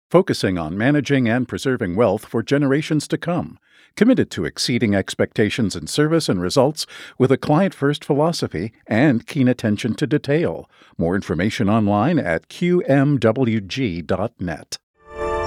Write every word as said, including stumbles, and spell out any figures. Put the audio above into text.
focusing on managing and preserving wealth for generations to come, committed to exceeding expectations in service and results with a client-first philosophy and keen attention to detail. More information online at q m w g dot net.